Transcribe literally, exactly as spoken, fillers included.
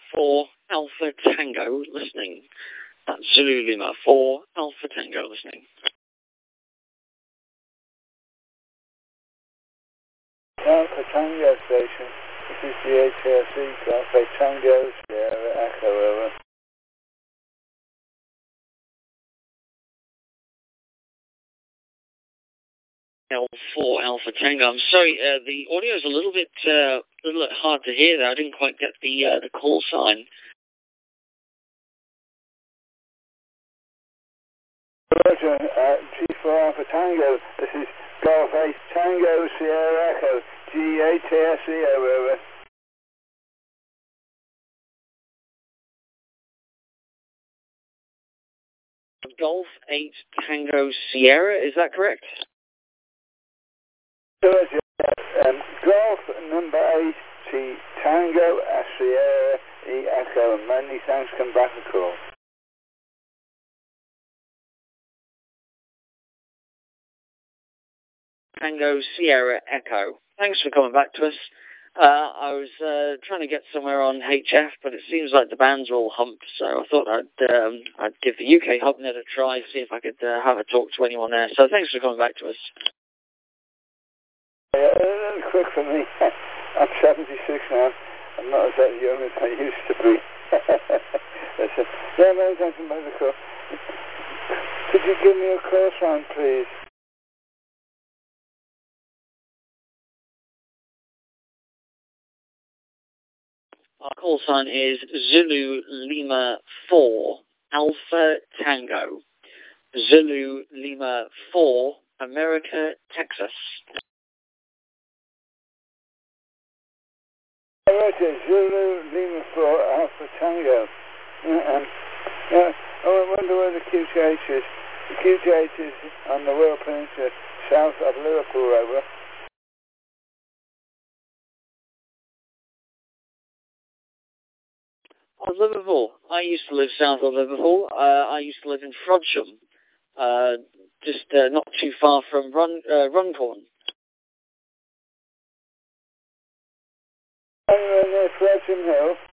four Alpha Tango listening. That's Zulu Lima four Alpha Tango listening. Alpha Tango station. This is the H R C Alpha Tango Sierra Echo over. L four Alpha Tango. I'm sorry, uh, the audio is a little bit, uh, a little bit hard to hear there. I didn't quite get the uh, the call sign. Roger, uh, G four Alpha Tango. This is Golf eight Tango Sierra Echo. G H R C over. Golf eight Tango Sierra, is that correct? Roger, um, Golf number eight T Tango Sierra E Echo. Many thanks, come back and call. Tango Sierra Echo. Thanks for coming back to us. Uh, I was uh, trying to get somewhere on H F, but it seems like the bands are all humped, so I thought I'd um, I'd give the U K HubNet a try, see if I could uh, have a talk to anyone there. So thanks for coming back to us. Yeah, a little quick for me. I'm seventy-six now. I'm not as that young as I used to be. Listen, yeah, no, thanks for the call. Could you give me a call sign, please? Our call sign is Zulu Lima four Alpha Tango. Zulu Lima four America, Texas. Roger, Zulu Lima four Alpha Tango. Yeah, um, yeah, I wonder where the Q T H is. The Q T H is on the Wirral Peninsula, south of Liverpool, over. Oh, Liverpool. I used to live south of Liverpool. Uh, I used to live in Frodsham, uh, just uh, not too far from Run uh, Runcorn. Anywhere near Frodsham Hill?